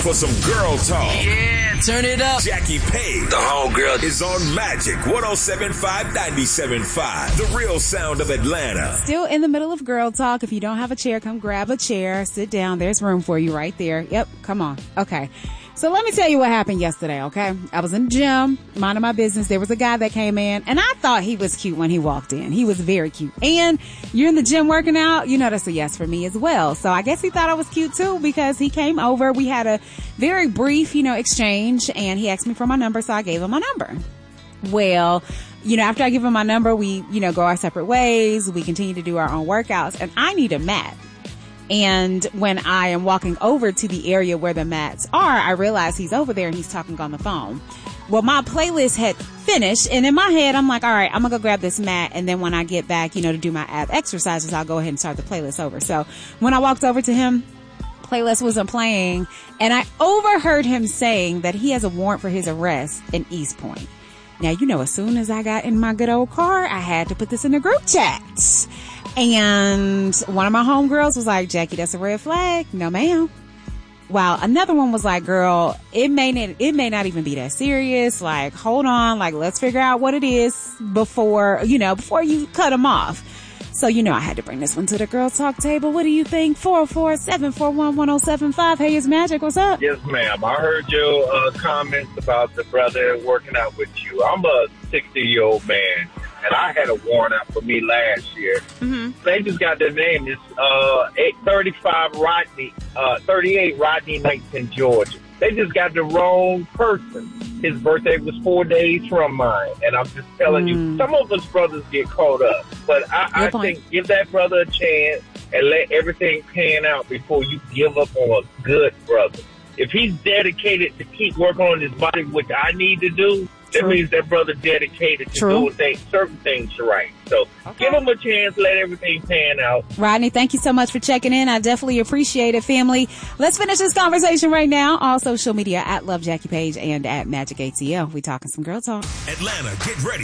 For some girl talk. Yeah, turn it up. Jackie Page, the homegirl, is on Magic 107.5, 97.5. The real sound of Atlanta. Still in the middle of girl talk. If you don't have a chair, come grab a chair. Sit down. There's room for you right there. Yep, come on. Okay. So let me tell you what happened yesterday, okay? I was in the gym, minding my business. There was a guy that came in, and I thought he was cute when he walked in. He was very cute. And you're in the gym working out, you know that's a yes for me as well. So I guess he thought I was cute too because he came over. We had a very brief, exchange, and he asked me for my number, so I gave him my number. Well, after I give him my number, we, go our separate ways. We continue to do our own workouts, and I need a mat. And when I am walking over to the area where the mats are, I realize he's over there and he's talking on the phone. Well, my playlist had finished, and in my head, I'm like, all right, I'm going to go grab this mat. And then when I get back, to do my ab exercises, I'll go ahead and start the playlist over. So when I walked over to him, playlist wasn't playing, and I overheard him saying that he has a warrant for his arrest in East Point. Now, as soon as I got in my good old car, I had to put this in the group chat. And one of my homegirls was like, Jackie, that's a red flag. No, ma'am. While another one was like, girl, it may not even be that serious. Like, hold on. Like, let's figure out what it is before you cut them off. So, I had to bring this one to the girl talk table. What do you think? 404-741-1075. Hey, it's Magic. What's up? Yes, ma'am. I heard your comments about the brother working out with you. I'm a 60-year-old man, and I had a warrant out for me last year. Mm-hmm. They just got their name. It's 38 Rodney Knights in Georgia. They just got the wrong person. His birthday was 4 days from mine. And I'm just telling you, some of us brothers get caught up. But I think give that brother a chance and let everything pan out before you give up on a good brother. If he's dedicated to keep working on his body, which I need to do, that means that brother dedicated to doing certain things right. So give him a chance, let everything pan out. Rodney, thank you so much for checking in. I definitely appreciate it, family. Let's finish this conversation right now. All social media at Love Jackie Page and at Magic ATL. We talking some girl talk. Atlanta, get ready